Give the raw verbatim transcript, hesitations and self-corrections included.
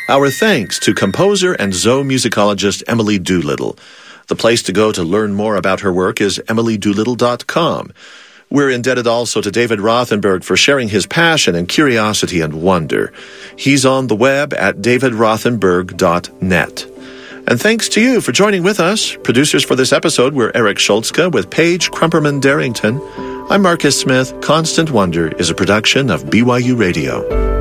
Our thanks to composer and zoomusicologist Emily Doolittle. The place to go to learn more about her work is emily doolittle dot com. We're indebted also to David Rothenberg for sharing his passion and curiosity and wonder. He's on the web at david rothenberg dot net. And thanks to you for joining with us. Producers for this episode were Eric Schultzka with Paige Crumperman-Darrington. I'm Marcus Smith. Constant Wonder is a production of B Y U Radio.